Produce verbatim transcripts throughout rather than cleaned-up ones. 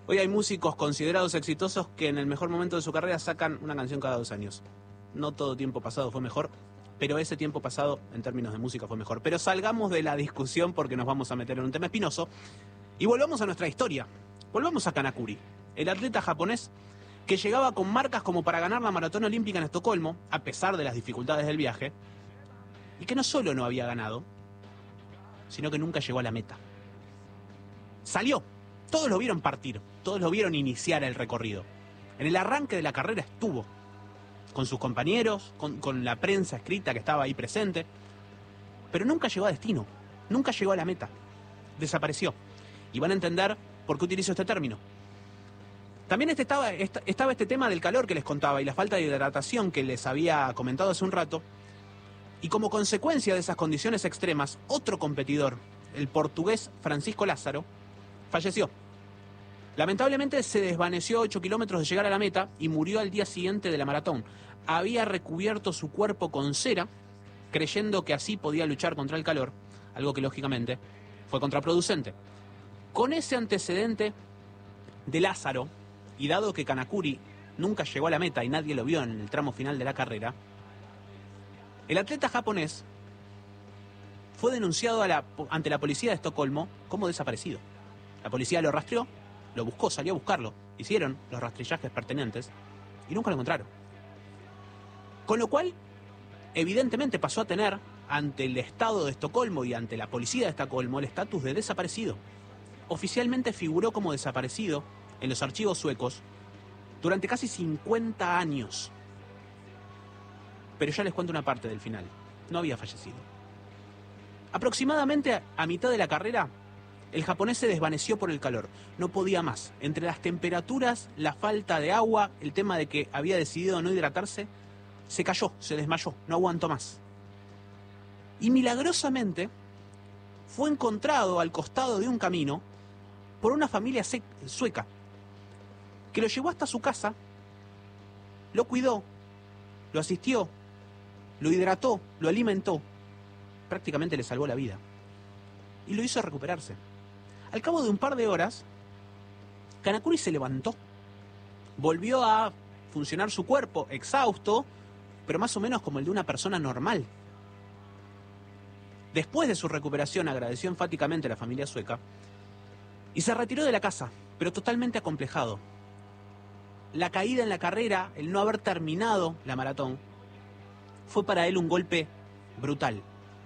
Hoy hay músicos considerados exitosos que en el mejor momento de su carrera sacan una canción cada dos años. No todo tiempo pasado fue mejor, pero ese tiempo pasado en términos de música fue mejor. Pero salgamos de la discusión porque nos vamos a meter en un tema espinoso y volvamos a nuestra historia. Volvamos a Kanakuri, el atleta japonés que llegaba con marcas como para ganar la maratón olímpica en Estocolmo, a pesar de las dificultades del viaje, y que no solo no había ganado, sino que nunca llegó a la meta. Salió, todos lo vieron partir, todos lo vieron iniciar el recorrido. En el arranque de la carrera estuvo, con sus compañeros, con, con la prensa escrita que estaba ahí presente, pero nunca llegó a destino, nunca llegó a la meta, desapareció. Y van a entender por qué utilizo este término. También este estaba, esta, estaba este tema del calor que les contaba y la falta de hidratación que les había comentado hace un rato. Y como consecuencia de esas condiciones extremas, otro competidor, el portugués Francisco Lázaro, falleció. Lamentablemente se desvaneció a ocho kilómetros de llegar a la meta y murió al día siguiente de la maratón. Había recubierto su cuerpo con cera, creyendo que así podía luchar contra el calor, algo que lógicamente fue contraproducente. Con ese antecedente de Lázaro, y dado que Kanakuri nunca llegó a la meta y nadie lo vio en el tramo final de la carrera, el atleta japonés fue denunciado a la, ante la policía de Estocolmo como desaparecido. La policía lo rastreó, lo buscó, salió a buscarlo, hicieron los rastrillajes pertinentes y nunca lo encontraron. Con lo cual, evidentemente pasó a tener, ante el Estado de Estocolmo y ante la policía de Estocolmo, el estatus de desaparecido. Oficialmente figuró como desaparecido en los archivos suecos durante casi cincuenta años. Pero ya les cuento una parte del final. No había fallecido. Aproximadamente a mitad de la carrera, el japonés se desvaneció por el calor. No podía más. Entre las temperaturas, la falta de agua, el tema de que había decidido no hidratarse, se cayó, se desmayó, no aguantó más. Y milagrosamente fue encontrado al costado de un camino por una familia sueca que lo llevó hasta su casa, lo cuidó, lo asistió, lo hidrató, lo alimentó, prácticamente le salvó la vida y lo hizo recuperarse. Al cabo de un par de horas, Kanakuri se levantó, volvió a funcionar su cuerpo, exhausto, pero más o menos como el de una persona normal. Después de su recuperación, agradeció enfáticamente a la familia sueca y se retiró de la casa, pero totalmente acomplejado. La caída en la carrera, el no haber terminado la maratón, fue para él un golpe brutal.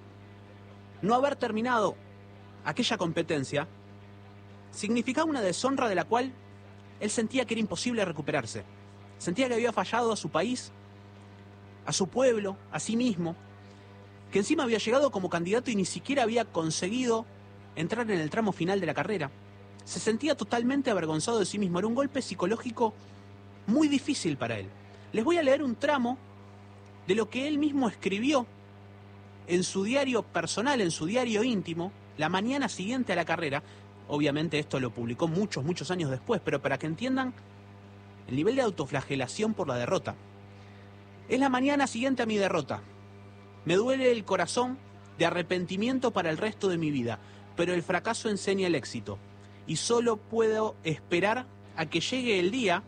No haber terminado aquella competencia significaba una deshonra de la cual él sentía que era imposible recuperarse. Sentía que había fallado a su país, a su pueblo, a sí mismo, que encima había llegado como candidato y ni siquiera había conseguido entrar en el tramo final de la carrera. Se sentía totalmente avergonzado de sí mismo. Era un golpe psicológico muy difícil para él. Les voy a leer un tramo de lo que él mismo escribió en su diario personal, en su diario íntimo, la mañana siguiente a la carrera. Obviamente esto lo publicó muchos, muchos años después, pero para que entiendan el nivel de autoflagelación por la derrota. Es la mañana siguiente a mi derrota. Me duele el corazón de arrepentimiento para el resto de mi vida, pero el fracaso enseña el éxito. Y solo puedo esperar a que llegue el día,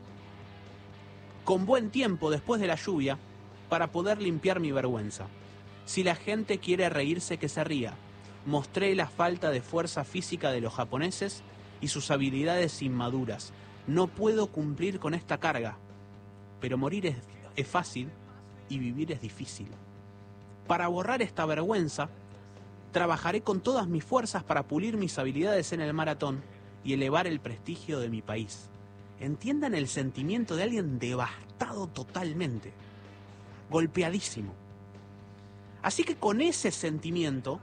con buen tiempo después de la lluvia, para poder limpiar mi vergüenza. Si la gente quiere reírse, que se ría. Mostré la falta de fuerza física de los japoneses y sus habilidades inmaduras. No puedo cumplir con esta carga, pero morir es, es fácil y vivir es difícil. Para borrar esta vergüenza, trabajaré con todas mis fuerzas para pulir mis habilidades en el maratón y elevar el prestigio de mi país. Entiendan el sentimiento de alguien devastado totalmente, golpeadísimo. Así que con ese sentimiento,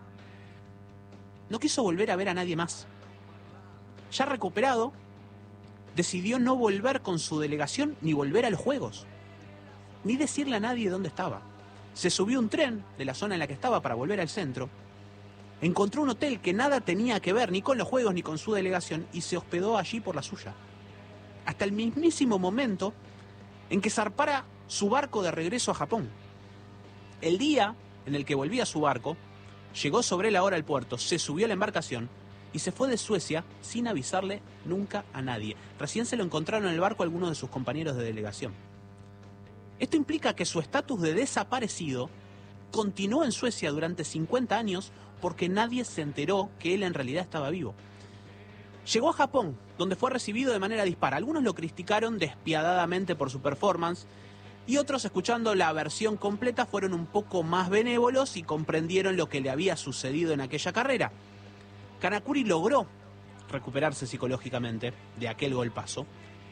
no quiso volver a ver a nadie más. Ya recuperado, decidió no volver con su delegación ni volver a los Juegos, ni decirle a nadie dónde estaba. Se subió a un tren de la zona en la que estaba para volver al centro, encontró un hotel que nada tenía que ver ni con los Juegos ni con su delegación y se hospedó allí por la suya. Hasta el mismísimo momento en que zarpara su barco de regreso a Japón. El día en el que volvía su barco, llegó sobre la hora al puerto, se subió a la embarcación y se fue de Suecia sin avisarle nunca a nadie. Recién se lo encontraron en el barco algunos de sus compañeros de delegación. Esto implica que su estatus de desaparecido continuó en Suecia durante cincuenta años porque nadie se enteró que él en realidad estaba vivo. Llegó a Japón, donde fue recibido de manera dispar. Algunos lo criticaron despiadadamente por su performance y otros, escuchando la versión completa, fueron un poco más benévolos y comprendieron lo que le había sucedido en aquella carrera. Kanakuri logró recuperarse psicológicamente de aquel golpazo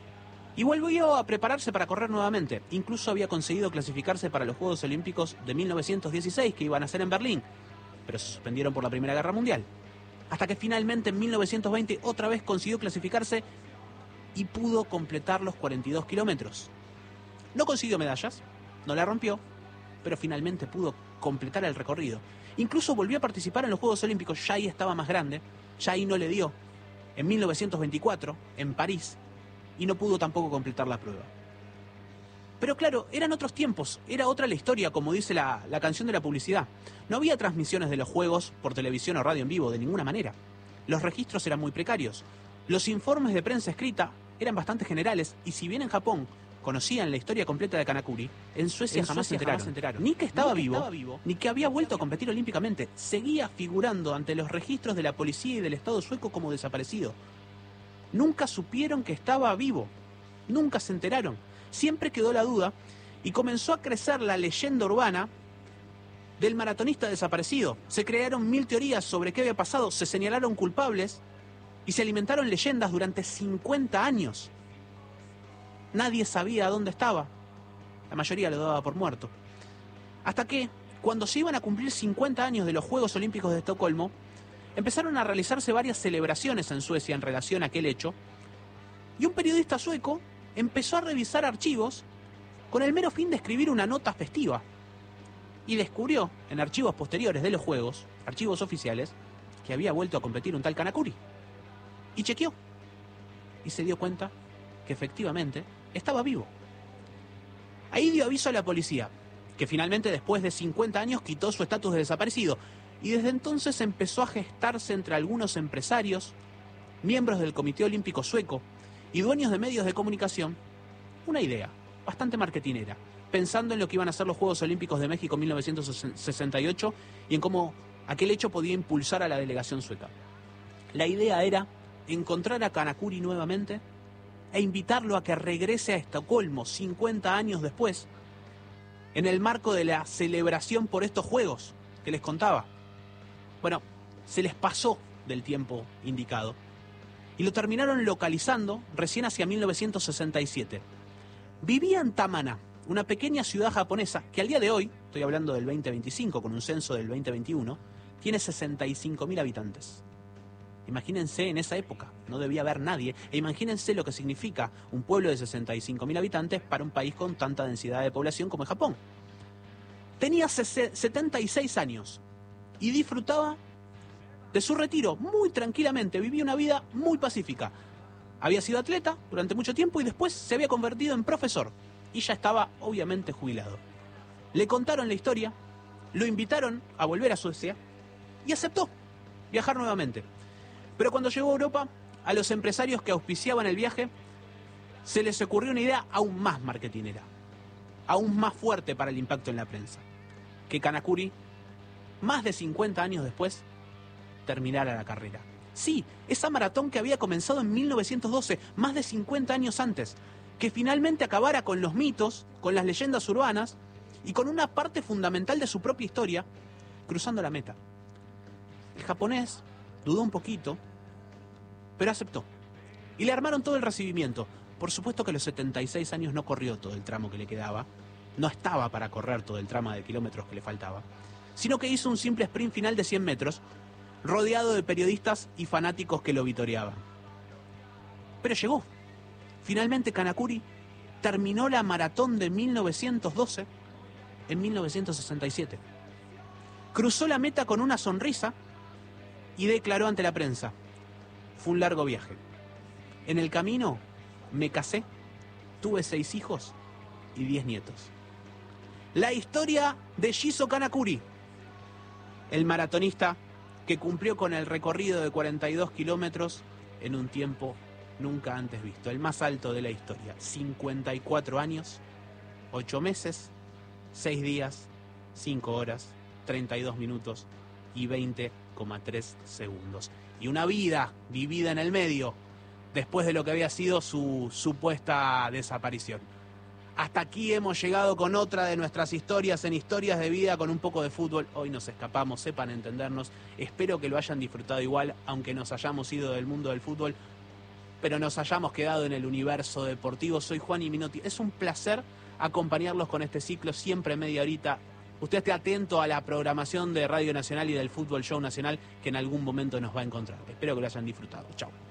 y volvió a prepararse para correr nuevamente. Incluso había conseguido clasificarse para los Juegos Olímpicos de mil novecientos dieciséis, que iban a ser en Berlín, pero se suspendieron por la Primera Guerra Mundial. Hasta que finalmente en mil novecientos veinte otra vez consiguió clasificarse y pudo completar los cuarenta y dos kilómetros. No consiguió medallas, no la rompió, pero finalmente pudo completar el recorrido. Incluso volvió a participar en los Juegos Olímpicos, ya ahí estaba más grande, ya ahí no le dio, en mil novecientos veinticuatro, en París, y no pudo tampoco completar la prueba. Pero claro, eran otros tiempos, era otra la historia, como dice la, la canción de la publicidad. No había transmisiones de los juegos por televisión o radio en vivo, de ninguna manera. Los registros eran muy precarios. Los informes de prensa escrita eran bastante generales, y si bien en Japón conocían la historia completa de Kanakuri, en Suecia, en jamás, Suecia se enteraron. jamás se enteraron. Ni que estaba, ni que vivo, estaba vivo, ni que había vuelto a competir olímpicamente. Seguía figurando ante los registros de la policía y del Estado sueco como desaparecido. Nunca supieron que estaba vivo. Nunca se enteraron. Siempre quedó la duda y comenzó a crecer la leyenda urbana del maratonista desaparecido. Se crearon mil teorías sobre qué había pasado, se señalaron culpables y se alimentaron leyendas durante cincuenta años. Nadie sabía dónde estaba. La mayoría lo daba por muerto. Hasta que, cuando se iban a cumplir cincuenta años de los Juegos Olímpicos de Estocolmo, empezaron a realizarse varias celebraciones en Suecia en relación a aquel hecho, y un periodista sueco empezó a revisar archivos con el mero fin de escribir una nota festiva. Y descubrió, en archivos posteriores de los Juegos, archivos oficiales, que había vuelto a competir un tal Kanakuri. Y chequeó. Y se dio cuenta que efectivamente estaba vivo. Ahí dio aviso a la policía, que finalmente después de cincuenta años quitó su estatus de desaparecido. Y desde entonces empezó a gestarse entre algunos empresarios, miembros del Comité Olímpico Sueco y dueños de medios de comunicación, una idea bastante marketinera, pensando en lo que iban a ser los Juegos Olímpicos de México en mil novecientos sesenta y ocho y en cómo aquel hecho podía impulsar a la delegación sueca. La idea era encontrar a Kanakuri nuevamente e invitarlo a que regrese a Estocolmo cincuenta años después, en el marco de la celebración por estos Juegos que les contaba. Bueno, se les pasó del tiempo indicado y lo terminaron localizando recién hacia mil novecientos sesenta y siete. Vivía en Tamana, una pequeña ciudad japonesa que al día de hoy, estoy hablando del veinte veinticinco, con un censo del veinte veintiuno, tiene sesenta y cinco mil habitantes. Imagínense en esa época, no debía haber nadie, e imagínense lo que significa un pueblo de sesenta y cinco mil habitantes para un país con tanta densidad de población como es Japón. Tenía setenta y seis años y disfrutaba de su retiro muy tranquilamente, vivía una vida muy pacífica. Había sido atleta durante mucho tiempo y después se había convertido en profesor y ya estaba obviamente jubilado. Le contaron la historia, lo invitaron a volver a Suecia y aceptó viajar nuevamente. Pero cuando llegó a Europa, a los empresarios que auspiciaban el viaje se les ocurrió una idea aún más marketinera, aún más fuerte para el impacto en la prensa: que Kanakuri, más de cincuenta años después, terminara la carrera. Sí, esa maratón que había comenzado en mil novecientos doce, más de cincuenta años antes, que finalmente acabara con los mitos, con las leyendas urbanas y con una parte fundamental de su propia historia, cruzando la meta. El japonés dudó un poquito, pero aceptó. Y le armaron todo el recibimiento. Por supuesto que a los setenta y seis años no corrió todo el tramo que le quedaba, no estaba para correr todo el tramo de kilómetros que le faltaba, sino que hizo un simple sprint final de cien metros, rodeado de periodistas y fanáticos que lo vitoreaban. Pero llegó. Finalmente Kanakuri terminó la maratón de mil novecientos doce en mil novecientos sesenta y siete. Cruzó la meta con una sonrisa y declaró ante la prensa: fue un largo viaje. En el camino me casé, tuve seis hijos y diez nietos. La historia de Shizo Kanakuri, el maratonista que cumplió con el recorrido de cuarenta y dos kilómetros en un tiempo nunca antes visto, el más alto de la historia, cincuenta y cuatro años, ocho meses, seis días, cinco horas, treinta y dos minutos y veinte coma tres segundos. Y una vida vivida en el medio, después de lo que había sido su supuesta desaparición. Hasta aquí hemos llegado con otra de nuestras historias en Historias de Vida, con un poco de fútbol. Hoy nos escapamos, sepan entendernos. Espero que lo hayan disfrutado igual, aunque nos hayamos ido del mundo del fútbol, pero nos hayamos quedado en el universo deportivo. Soy Juan Minotti. Es un placer acompañarlos con este ciclo, siempre media horita. Usted esté atento a la programación de Radio Nacional y del Fútbol Show Nacional, que en algún momento nos va a encontrar. Espero que lo hayan disfrutado. Chao.